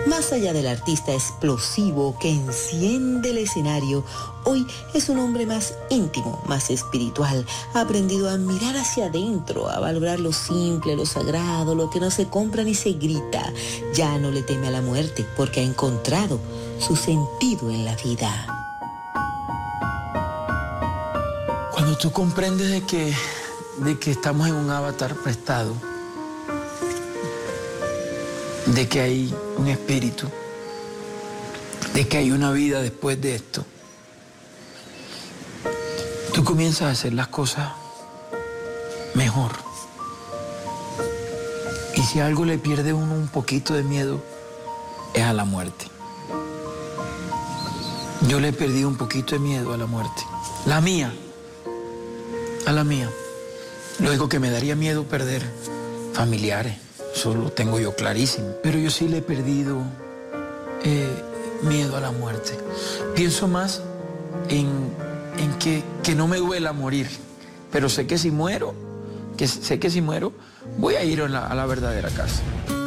Más allá del artista explosivo que enciende el escenario, hoy es un hombre más íntimo, más espiritual. Ha aprendido a mirar hacia adentro, a valorar lo simple, lo sagrado, lo que no se compra ni se grita. Ya no le teme a la muerte porque ha encontrado su sentido en la vida. Cuando tú comprendes de que estamos en un avatar prestado, de que hay un espíritu, de que hay una vida después de esto, tú comienzas a hacer las cosas mejor. Y si a algo le pierde uno un poquito de miedo, es a la muerte. Yo le he perdido un poquito de miedo a la muerte. La mía. A la mía. Lo único que me daría miedo perder familiares. Eso lo tengo yo clarísimo. Pero yo sí le he perdido miedo a la muerte. Pienso más en que no me duela morir. Pero sé que si muero, voy a ir a la verdadera casa.